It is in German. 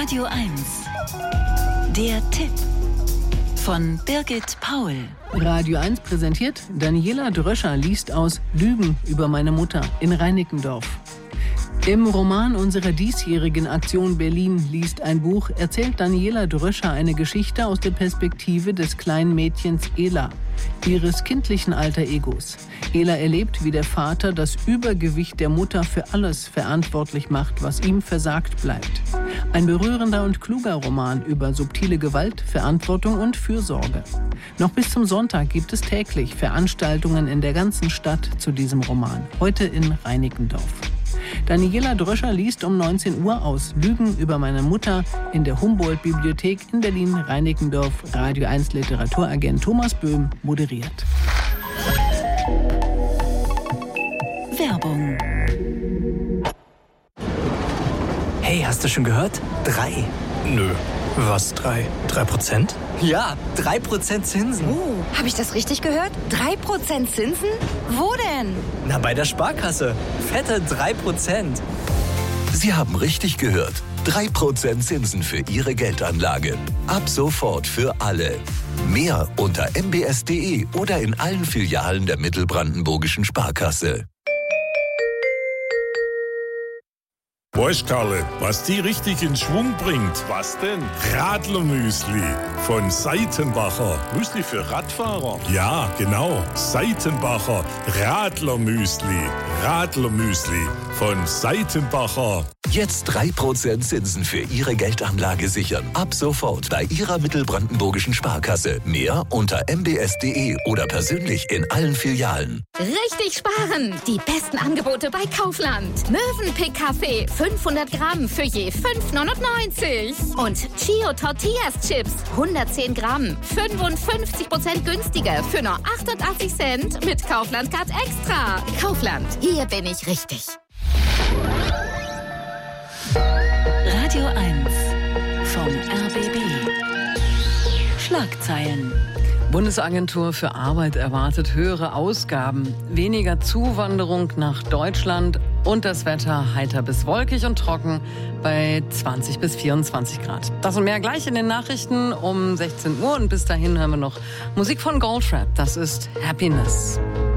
Radio 1. Der Tipp von Birgit Paul. Radio 1 präsentiert, Daniela Dröscher liest aus Lügen über meine Mutter in Reinickendorf. Im Roman unserer diesjährigen Aktion Berlin liest ein Buch erzählt Daniela Dröscher eine Geschichte aus der Perspektive des kleinen Mädchens Ela, ihres kindlichen Alter-Egos. Ela erlebt, wie der Vater das Übergewicht der Mutter für alles verantwortlich macht, was ihm versagt bleibt. Ein berührender und kluger Roman über subtile Gewalt, Verantwortung und Fürsorge. Noch bis zum Sonntag gibt es täglich Veranstaltungen in der ganzen Stadt zu diesem Roman. Heute in Reinickendorf. Daniela Dröscher liest um 19 Uhr aus Lügen über meine Mutter in der Humboldt-Bibliothek in Berlin-Reinickendorf. Radio 1 Literaturagent Thomas Böhm moderiert. Werbung. Hey, hast du schon gehört? 3. Nö. Was 3? 3%? Ja, 3% Zinsen. Habe ich das richtig gehört? 3% Zinsen? Wo denn? Na, bei der Sparkasse. Fette 3%. Sie haben richtig gehört. 3% Zinsen für Ihre Geldanlage. Ab sofort für alle. Mehr unter mbs.de oder in allen Filialen der Mittelbrandenburgischen Sparkasse. Weißt Karle, was die richtig in Schwung bringt? Was denn? Radlermüsli von Seitenbacher. Müsli für Radfahrer? Ja, genau. Seitenbacher Radlermüsli. Radlermüsli von Seitenbacher. Jetzt 3% Zinsen für Ihre Geldanlage sichern. Ab sofort bei Ihrer Mittelbrandenburgischen Sparkasse. Mehr unter mbs.de oder persönlich in allen Filialen. Richtig sparen! Die besten Angebote bei Kaufland. Mövenpick Kaffee 500 Gramm für je 5,99. Und Chio Tortillas Chips 110 Gramm 55% günstiger für nur 88 Cent mit Kaufland Card Extra. Kaufland, hier bin ich richtig. Radio 1 vom RBB. Schlagzeilen. Bundesagentur für Arbeit erwartet höhere Ausgaben, weniger Zuwanderung nach Deutschland und das Wetter heiter bis wolkig und trocken bei 20 bis 24 Grad. Das und mehr gleich in den Nachrichten um 16 Uhr und bis dahin hören wir noch Musik von Goldfrapp. Das ist Happiness.